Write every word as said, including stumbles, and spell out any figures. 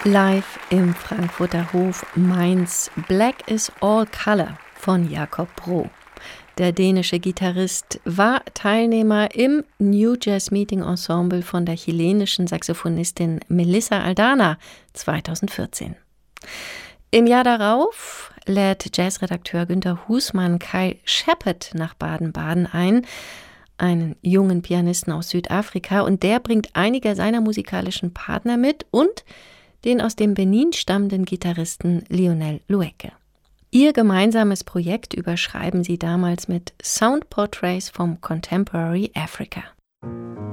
Live im Frankfurter Hof Mainz. Black is all color von Jakob Bro. Der dänische Gitarrist war Teilnehmer im New Jazz Meeting Ensemble von der chilenischen Saxophonistin Melissa Aldana zweitausendvierzehn. Im Jahr darauf lädt Jazzredakteur Günter Husmann Kyle Shepard nach Baden-Baden ein, einen jungen Pianisten aus Südafrika, und der bringt einige seiner musikalischen Partner mit und den aus dem Benin stammenden Gitarristen Lionel Loueke. Ihr gemeinsames Projekt überschreiben sie damals mit Sound Portraits from Contemporary Africa.